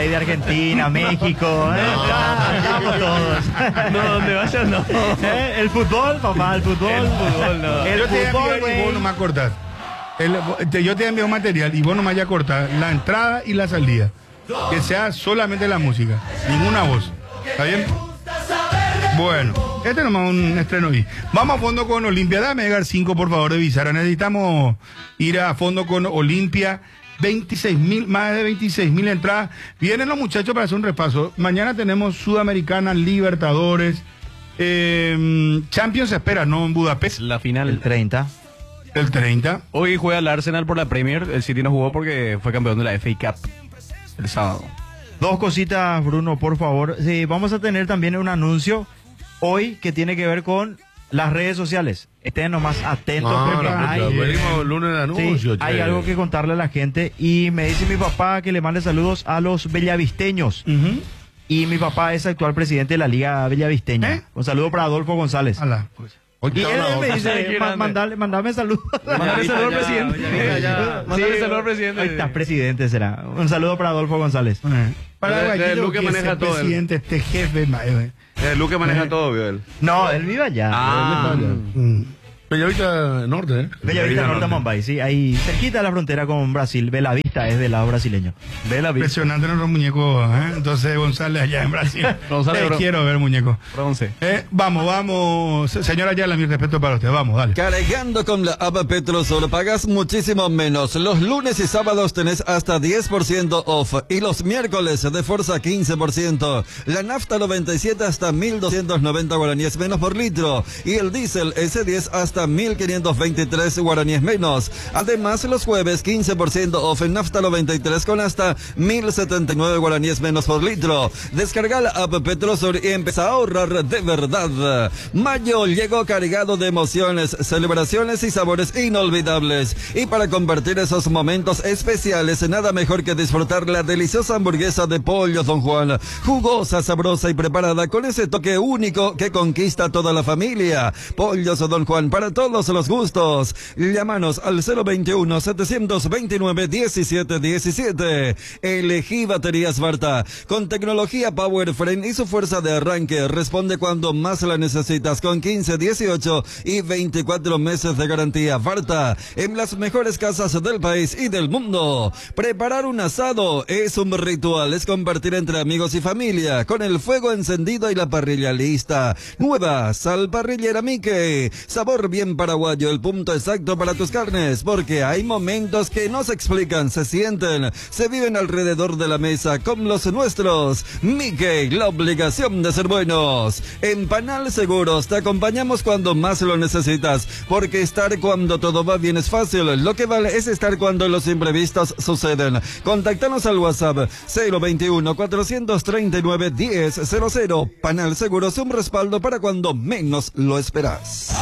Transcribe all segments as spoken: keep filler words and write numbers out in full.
ahí de Argentina, México. ¿eh? Ya, estamos todos. No, donde vayas no. ¿Eh? El fútbol, papá, el fútbol. El fútbol, no. El yo te fútbol, envío y güey. vos no me acordás. El, te, yo te envío material y vos no me vayas a cortar la entrada y la salida. Que sea solamente la música, ninguna voz. ¿Está bien? Bueno, este nomás un estreno ahí. Vamos a fondo con Olimpia. Dame llegar cinco, por favor, de Bizarra. Necesitamos ir a fondo con Olimpia. veintiséis mil, más de veintiséis mil entradas. Vienen los muchachos para hacer un repaso. Mañana tenemos Sudamericana, Libertadores, eh, Champions se espera, ¿no? En Budapest. La final. El treinta. El treinta. Hoy juega el Arsenal por la Premier. El City no jugó porque fue campeón de la F A Cup el sábado. Dos cositas, Bruno, por favor. Sí, vamos a tener también un anuncio hoy que tiene que ver con las redes sociales. Estén nomás atentos Ah, porque no, hay, pero venimos lunes de sí, anuncio, hay che. algo que contarle a la gente. Y me dice mi papá que le mande saludos a los bellavisteños. Uh-huh. Y mi papá es actual presidente de la Liga Bellavisteña. ¿Eh? Un saludo para Adolfo González. Ala, pues. Hoy Y te él, habla él me otra. dice, Qué "Ma- grande. mandale, mandame saludos. Mándale saludo al Ya, presidente. ya, ya. Mándale Sí, saludo al presidente. Ahí está, presidente será. Un saludo para Adolfo González. Eh, Para De- de Guayito, Luque que maneja es el todo, él. presidente, este jefe, ma- eh, Eh, Luque maneja todo, vio él. No, él vive allá. Ah. mm. Bellavista Norte, ¿eh? Bellavista Norte, Mumbai, sí, ahí cerquita de la frontera con Brasil. Belavista es del lado brasileño. Ve la vista. Impresionante nuestros muñecos, ¿eh? Entonces González allá en Brasil. González, Te bro. quiero ver, muñeco. Bronce. Eh, vamos, vamos. Se- Señora Ayala, mi respeto para usted. Vamos, dale. Cargando con la app Petrosol pagas muchísimo menos. Los lunes y sábados tenés hasta diez por ciento off. Y los miércoles de fuerza quince por ciento. La nafta noventa y siete hasta mil doscientos noventa guaraníes menos por litro. Y el diésel ese diez hasta mil quinientos veintitrés guaraníes menos. Además, los jueves quince por ciento off en nafta noventa y tres con hasta mil setenta y nueve guaraníes menos por litro. Descarga la app Petrosol y empieza a ahorrar de verdad. Mayo llegó cargado de emociones, celebraciones y sabores inolvidables. Y para convertir esos momentos especiales, nada mejor que disfrutar la deliciosa hamburguesa de pollo Don Juan. Jugosa, sabrosa y preparada con ese toque único que conquista a toda la familia. Pollos Don Juan para todos los gustos. Llámanos al cero veintiuno, setecientos veintinueve, diecisiete diecisiete. Elegí baterías Varta. Con tecnología Power Frame y su fuerza de arranque, responde cuando más la necesitas con quince, dieciocho y veinticuatro meses de garantía. Varta, en las mejores casas del país y del mundo. Preparar un asado es un ritual, es compartir entre amigos y familia, con el fuego encendido y la parrilla lista. Nueva sal parrillera Mickey, sabor bien paraguayo, el punto exacto para tus carnes, porque hay momentos que no se explican, se sienten, se viven alrededor de la mesa con los nuestros. Mickey, la obligación de ser buenos. En Panal Seguros te acompañamos cuando más lo necesitas, porque estar cuando todo va bien es fácil, lo que vale es estar cuando los imprevistos suceden. Contáctanos al WhatsApp cero veintiuno, cuatrocientos treinta y nueve, diez cero cero. Panal Seguros, un respaldo para cuando menos lo esperas.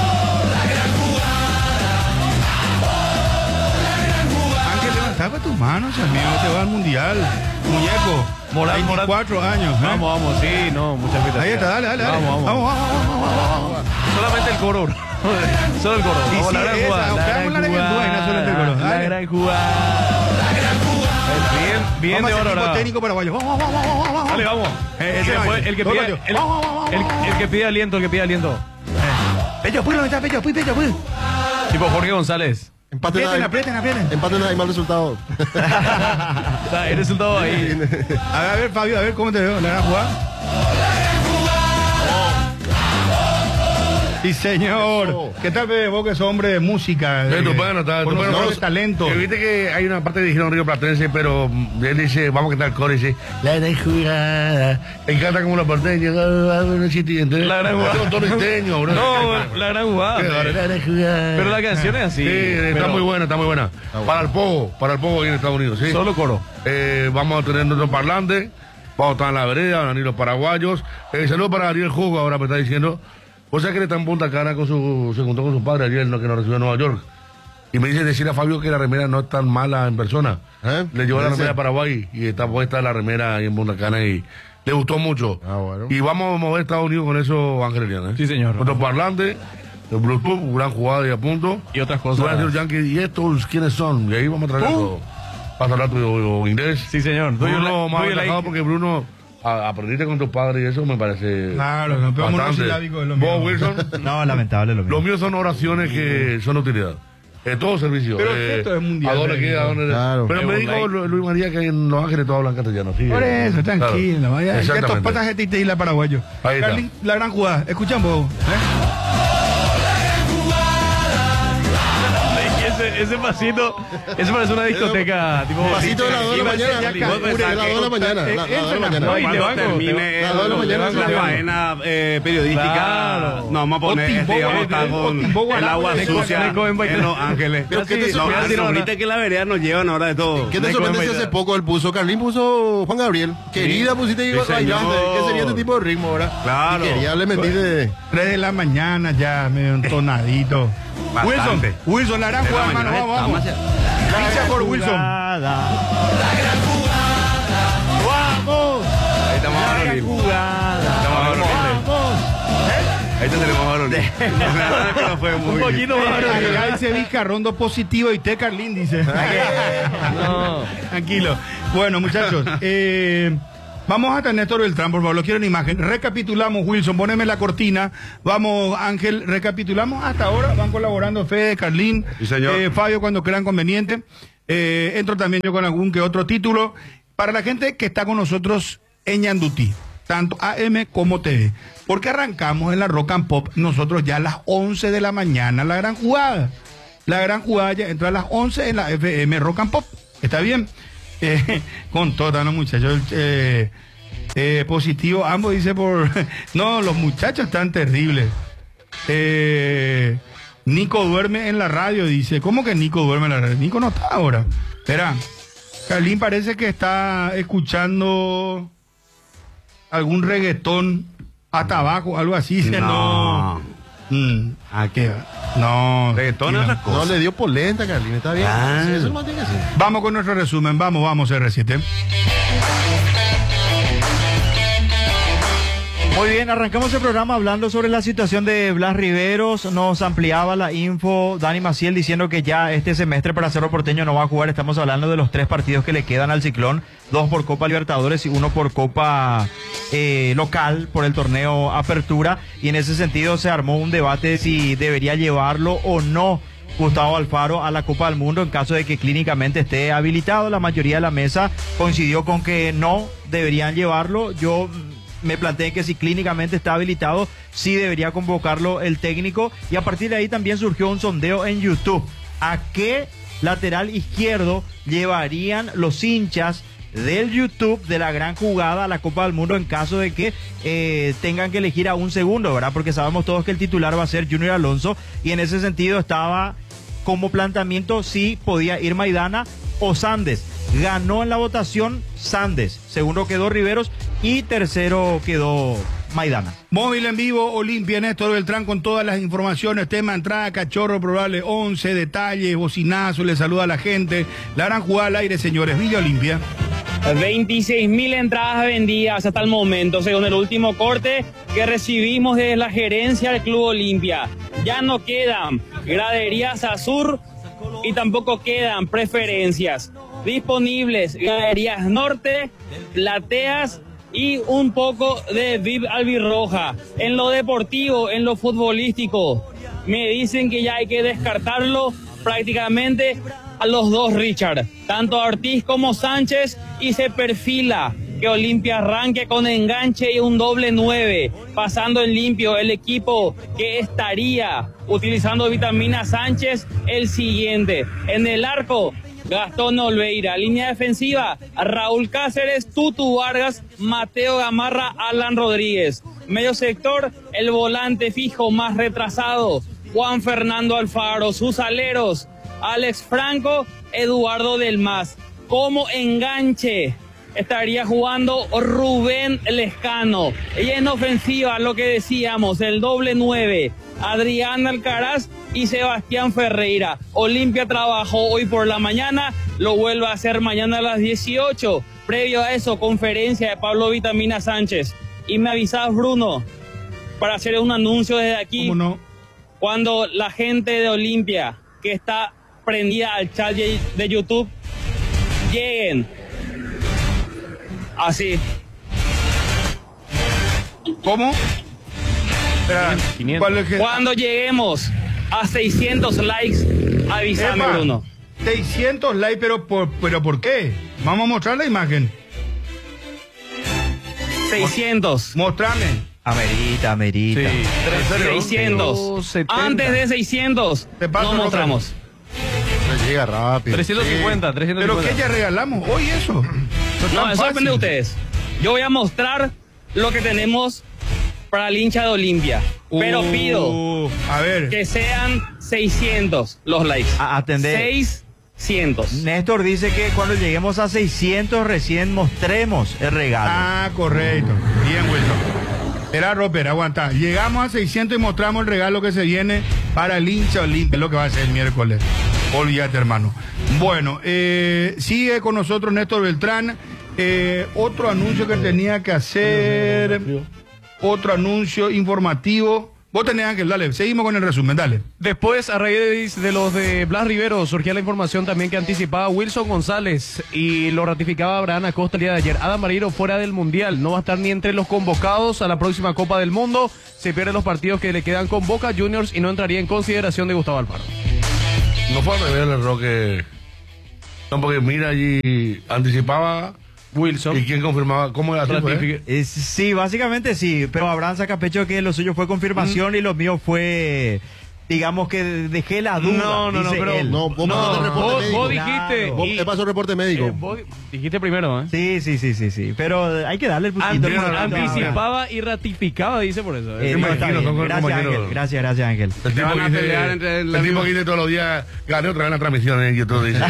Ángel, levantaba tus manos, amigo. Te va al mundial. Muñeco. Morán, Morán. veinticuatro años. ¿eh? Vamos, vamos, sí, no, muchas expectativas. Ahí está, dale, dale, dale. Vamos, vamos. vamos, vamos, vamos, vamos. Solamente el coro, bro. Solo el coro. Y Vamos, sí, la gran esa, jugada. aunque hagamos la gran jugada, solamente el coro. La Dale. gran jugada. Bien, bien Vamos de a hacer oro, equipo ahora. técnico paraguayo. Vamos, vamos, vamos, vamos, vamos. Dale, vamos. Eh, El ese que, baile. fue- el que Todo pide, baile. el, Vamos, vamos, vamos, el- vamos. el que pide aliento, el que pide aliento. Pecho, puy, ¿dónde está Pecho? Puy, Pecho, puy. Tipo Jorge González. Empate Aprieten, nada. aprieten, aprieten. Empate nada y mal resultado. Está el resultado ahí. A ver, a ver, Fabio, a ver cómo te veo. ¿La gran jugada? Sí, señor. Eso. ¿Qué tal, bebé? Vos que sos hombre de música. Eh, de- tú puedes anotar, tú puedes conocedor anotar. de talento. Que viste que hay una parte de dijeron Río Platense, pero mm, él dice, vamos a cantar el coro y dice, la gran jugada. Él canta como los porteños, ah, bueno, sí, tío, entonces, La gran jugada. es un tono isteño, bro. No, la gran jugada. Qué bárbaro. La gran jugada. Pero la canción es así. Sí, está pero muy buena, está muy buena. Para el pogo, para el pogo aquí en Estados Unidos, sí. Solo coro. Eh, vamos a tener nuestro parlante, vamos a estar en la vereda, van a venir los paraguayos. Eh, saludos para Ariel Jugo, ahora me está diciendo. O sea que él está en Punta Cana con su, se juntó con su padre ayer, ¿no? Que nos recibió en Nueva York. Y me dice decir a Fabio que la remera no es tan mala en persona. ¿Eh? Le llevó la ¿Dice? remera a Paraguay y está puesta la remera ahí en Punta Cana y le gustó mucho. Ah, bueno. ¿Eh? Y vamos a mover Estados Unidos con eso, Ángel Eliana, ¿eh? Sí, señor. Nuestro parlante, el Bluetooth, gran jugada y a punto. Y otras Van a decir cosas. los Yankees, ¿y estos quiénes son? Y ahí vamos a traer Uh. todo. ¿Vas a hablar tu inglés? Sí, señor. Do you Bruno, like- más do you relajado like- porque Bruno, a- aprendiste con tu padre y eso me parece. Claro, no pegamos unos bastante. silábicos de lo ¿Vos, mío. Wilson? No, lamentable lo Los mismo. míos son oraciones que son de utilidad. En todo servicio. Pero eh, esto es mundial, ¿A dónde Federico. queda? ¿A dónde? Claro. Pero me Es dijo un like. Lu- Luis María que en Los Ángeles todos hablan castellano. Sí, Por eh, eso, claro. tranquilo. Vaya, que estos Exactamente. patas de isla paraguayo. Ahí está. Carlín, la gran jugada. Escuchan vos. ¿eh? Ese, ese pasito, eso parece una discoteca tipo. Pasito de las dos de la Iba a ser mañana. ya Vos pensás Cacure, que las dos de la mañana. eh, Las entra dos de la en la mañana. No, y Cuando le banco, termine te- Las dos de la mañana la se van. faena eh, periodística, Claro. no vamos a poner, O Timbo, este, vamos a eh, estar o con Timbo el Guarapo, agua le- sucia le cogen baile. en Los Ángeles. Pero ¿qué te No, sorprende? no, ahorita que la vereda nos llevan ahora de todo. ¿Qué te Me sorprende come si hace ya. poco él puso, Carlín puso Juan Gabriel? Querida pusiste y Sí, bailante. señor. ¿Qué sería este tipo de ritmo ahora? Claro. Y quería le metí de... Tres de la mañana ya, medio entonadito. Bastante. Wilson, Wilson, la gran De la jugada, hermano. mañana, Vamos, vamos. estamos Ficha por Wilson. ¡Vamos! Ahí estamos a La gran Rolín. jugada. Estamos a Rolín. ¡Vamos! Ahí te tenemos a Rolín. Que no fue muy Un poquito más. Acá dice Vizcarrondo positivo y T. Carlín dice. Tranquilo. Bueno, muchachos, eh, vamos a tener Néstor Beltrán, por favor, lo quiero en imagen. Recapitulamos, Wilson, poneme la cortina. Vamos, Ángel, recapitulamos hasta ahora. Van colaborando Fede, Carlín, Sí, señor. eh, Fabio, cuando crean conveniente. Eh, entro también yo con algún que otro título. Para la gente que está con nosotros en Ñandutí, tanto A M como T V. Porque arrancamos en la Rock and Pop nosotros ya a las once de la mañana, la gran jugada. La gran jugada ya entra a las once en la F M Rock and Pop. ¿Está bien? Eh, con toda, ¿no, muchachos? Eh, eh, positivo, ambos dice por... No, los muchachos están terribles. Eh, Nico duerme en la radio, dice. ¿Cómo que Nico duerme en la radio? Nico no está ahora. Espera. Carlín parece que está escuchando algún reggaetón hasta abajo, algo así. Dice, no. No. Mm, ¿A qué? no. Reggaetón es tranquila. otra cosa. No le dio polenta, Carlín, está bien. Ah. Sí, eso lo mantiene así. Vamos con nuestro resumen. Vamos, vamos, R siete. Muy bien, arrancamos el programa hablando sobre la situación de Blas Riveros. Nos ampliaba la info Dani Maciel diciendo que ya este semestre para Cerro Porteño no va a jugar. Estamos hablando de los tres partidos que le quedan al Ciclón, dos por Copa Libertadores y uno por Copa eh, local por el torneo Apertura. Y en ese sentido se armó un debate si debería llevarlo o no Gustavo Alfaro a la Copa del Mundo en caso de que clínicamente esté habilitado. La mayoría de la mesa coincidió con que no deberían llevarlo. Yo me planteé que si clínicamente está habilitado, sí debería convocarlo el técnico. Y a partir de ahí también surgió un sondeo en YouTube. ¿A qué lateral izquierdo llevarían los hinchas del YouTube de la gran jugada a la Copa del Mundo en caso de que eh, tengan que elegir a un segundo, ¿verdad? Porque sabemos todos que el titular va a ser Junior Alonso, y en ese sentido estaba como planteamiento si podía ir Maidana o Sandes. Ganó en la votación Sandes, segundo quedó Riveros y tercero quedó Maidana. Móvil en vivo, Olimpia, Néstor Beltrán con todas las informaciones, tema, entrada, cachorro, probable once, detalles, bocinazo, le saluda a la gente. La gran jugada al aire, señores, Villa Olimpia. veintiséis mil entradas vendidas hasta el momento, según el último corte que recibimos desde la gerencia del Club Olimpia. Ya no quedan graderías Azur y tampoco quedan preferencias. Disponibles graderías Norte, Plateas y un poco de V I P albirroja. En lo deportivo, en lo futbolístico, me dicen que ya hay que descartarlo prácticamente a los dos Richard, tanto a Ortiz como Sánchez, y se perfila que Olimpia arranque con enganche y un doble nueve, pasando en limpio el equipo que estaría utilizando Vitamina Sánchez el siguiente. En el arco, Gastón Olveira. Línea defensiva, Raúl Cáceres, Tutu Vargas, Mateo Gamarra, Alan Rodríguez. Medio sector, el volante fijo más retrasado, Juan Fernando Alfaro. Sus aleros, Alex Franco, Eduardo Del Mas. Como enganche estaría jugando Rubén Lescano. Y en ofensiva, lo que decíamos, el doble nueve, Adrián Alcaraz y Sebastián Ferreira. Olimpia trabajó hoy por la mañana, lo vuelve a hacer mañana a las dieciocho. Previo a eso, conferencia de Pablo Vitamina Sánchez. Y me avisabas, Bruno, para hacer un anuncio desde aquí. ¿Cómo no? Cuando la gente de Olimpia, que está prendida al chat de YouTube, lleguen. Así. ¿Cómo? Espera, quinientos. ¿cuál es que- Cuando lleguemos a seiscientos likes, avísame, Epa, Bruno. seiscientos likes, pero por, pero ¿por qué? Vamos a mostrar la imagen. seiscientos. Mostrame. Amerita, amerita. seiscientos. setenta. Antes de seiscientos, Te paso, nos Roger. mostramos. Se llega rápido. trescientos cincuenta, ¿Pero trescientos cincuenta. qué ya regalamos hoy eso? No, eso depende de ustedes. Yo voy a mostrar lo que tenemos para el hincha de Olimpia. Pero Uh, pido A ver. que sean seiscientos los likes. A- atender. seiscientos. Néstor dice que cuando lleguemos a seiscientos recién mostremos el regalo. Ah, correcto. Bien, Wilson. Era Roper, aguanta. Llegamos a seiscientos y mostramos el regalo que se viene para el hincha Olimpia, es lo que va a ser el miércoles. Olvídate, hermano. Bueno, eh, sigue con nosotros Néstor Beltrán. Eh, otro anuncio que tenía que hacer. Otro anuncio informativo. Vos tenés, Ángel, dale. Seguimos con el resumen, dale. Después, a raíz de los de Blas Rivero, surgía la información también que anticipaba Wilson González y lo ratificaba Abraham Acosta el día de ayer. Adam Marino fuera del Mundial, no va a estar ni entre los convocados a la próxima Copa del Mundo. Se pierden los partidos que le quedan con Boca Juniors y no entraría en consideración de Gustavo Alfaro. No fue al revés el error que. No, porque mira allí anticipaba. Wilson. ¿Y quién confirmaba? ¿Cómo era así? fue? Ratifica- Es- sí, básicamente sí, pero Abraham saca pecho que lo suyo fue confirmación y lo mío fue, digamos que dejé la duda. No, no, no, dice pero- él. No, vos No, pasaste el reporte vos, médico. vos dijiste. Claro. Vos y- te pasó el reporte eh, médico. vos dijiste primero, ¿eh? Sí, sí, sí, sí, sí, pero hay que darle el puntito. Anti- al momento. anticipaba y ratificaba, dice por eso. Eh, ¿eh? no, está imagino, bien. son Gracias, compañeros. Ángel. Gracias, gracias, Ángel. El tipo, van que a dice, pelear entre el la tipo misma- que dice todos los días, gané otra vez la transmisión en YouTube. Dice,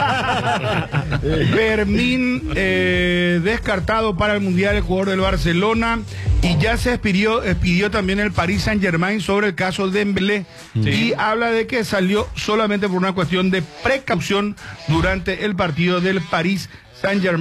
Fermín eh, descartado para el Mundial, el jugador del Barcelona, y ya se expidió, expidió también el Paris Saint-Germain sobre el caso de Dembélé y habla de que salió solamente por una cuestión de precaución durante el partido del Paris Saint-Germain.